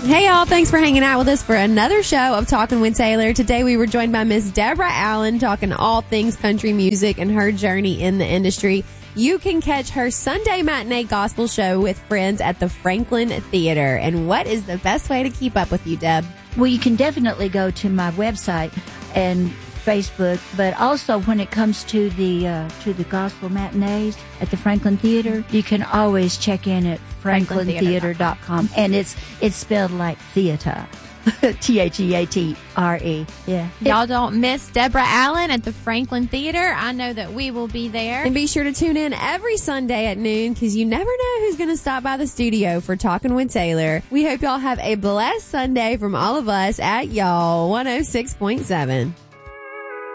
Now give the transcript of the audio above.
Hey y'all, thanks for hanging out with us for another show of Talking with Taylor. Today we were joined by Miss Deborah Allen talking all things country music and her journey in the industry. You can catch her Sunday matinee gospel show with friends at the Franklin Theater. And what is the best way to keep up with you, Deb? Well, you can definitely go to my website and Facebook, but also when it comes to the gospel matinees at the Franklin Theater, you can always check in at franklintheater.com, and it's spelled like theater. Theatre. Yeah. Y'all don't miss Deborah Allen at the Franklin Theater. I know that we will be there. And be sure to tune in every Sunday at noon, because you never know who's going to stop by the studio for Talking with Taylor. We hope y'all have a blessed Sunday from all of us at Y'all 106.7.